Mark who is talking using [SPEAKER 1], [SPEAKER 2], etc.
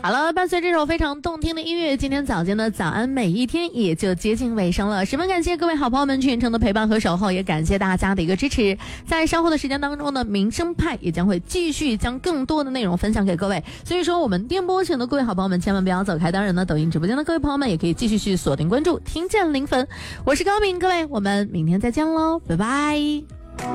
[SPEAKER 1] 好了，伴随这首非常动听的音乐，今天早间的早安每一天也就接近尾声了。十分感谢各位好朋友们全程的陪伴和守候，也感谢大家的一个支持。在稍后的时间当中呢，民生派也将会继续将更多的内容分享给各位。所以说，我们电波前的各位好朋友们千万不要走开。当然呢，抖音直播间的各位朋友们也可以继续去锁定关注，听见零粉，我是高敏，各位，我们明天再见喽，拜拜。